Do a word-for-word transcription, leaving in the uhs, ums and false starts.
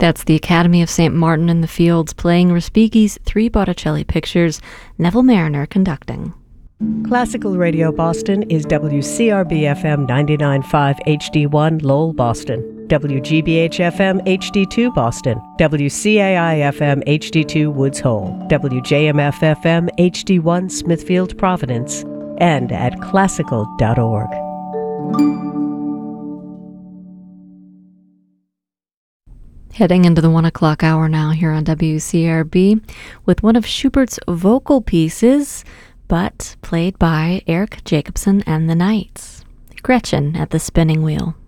That's the Academy of Saint Martin in the Fields playing Respighi's three Botticelli pictures, Neville Marriner conducting. Classical Radio Boston is W C R B F M ninety-nine point five H D one Lowell, Boston, W G B H F M H D two Boston, W C A I F M H D two Woods Hole, W J M F F M H D one Smithfield, Providence, and at classical dot org. Heading into the one o'clock hour now here on W C R B with one of Schubert's vocal pieces, but played by Eric Jacobson and the Knights. Gretchen at the Spinning Wheel.